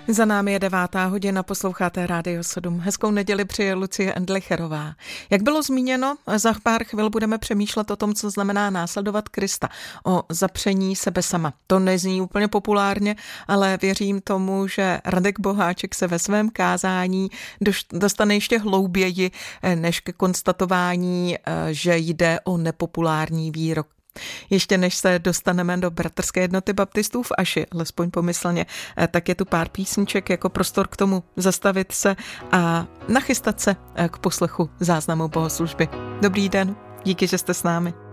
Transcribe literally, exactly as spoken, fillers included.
Za námi je devátá hodina, posloucháte Rádio sedm. Hezkou neděli přeje Lucie Endlicherová. Jak bylo zmíněno, za pár chvil budeme přemýšlet o tom, co znamená následovat Krista, o zapření sebe sama. To nezní úplně populárně, ale věřím tomu, že Radek Boháček se ve svém kázání dostane ještě hlouběji než ke konstatování, že jde o nepopulární výrok. Ještě než se dostaneme do Bratrské jednoty baptistů v Aši, alespoň pomyslně, tak je tu pár písniček jako prostor k tomu zastavit se a nachystat se k poslechu záznamu bohoslužby. Dobrý den, díky, že jste s námi.